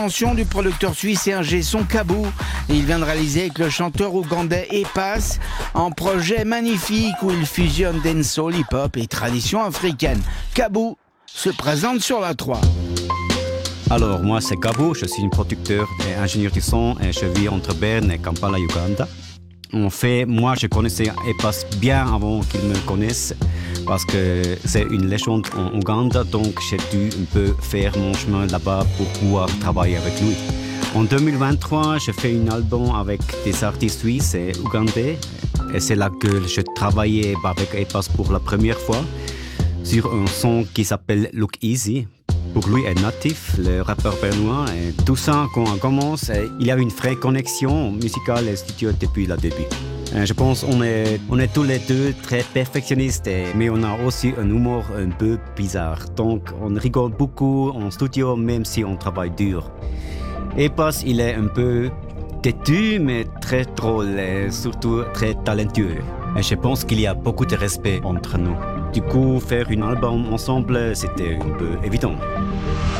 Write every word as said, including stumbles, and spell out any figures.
Attention du producteur suisse et ingé son Kabou. Il vient de réaliser avec le chanteur ougandais Epas un projet magnifique où il fusionne dancehall, hip-hop et tradition africaine. Kabou se présente sur la trois. Alors moi c'est Kabou, je suis un producteur et ingénieur du son et je vis entre Berne et Kampala, Uganda. En fait, moi je connaissais Epas bien avant qu'il me connaisse parce que c'est une légende en Ouganda, donc j'ai dû un peu faire mon chemin là-bas pour pouvoir travailler avec lui. En deux mille vingt-trois, je fais un album avec des artistes suisses et ougandais et c'est là que je travaillais avec Epas pour la première fois sur un son qui s'appelle Look Easy. Pour lui est natif, le rappeur bernois, et tout ça, quand on commence, il y a une vraie connexion musicale et studio depuis le début. Et je pense qu'on est, on est tous les deux très perfectionnistes, mais on a aussi un humour un peu bizarre. Donc on rigole beaucoup en studio, même si on travaille dur. Epas, il est un peu têtu, mais très drôle et surtout très talentueux. Et je pense qu'il y a beaucoup de respect entre nous. Du coup, faire un album ensemble, c'était un peu évident.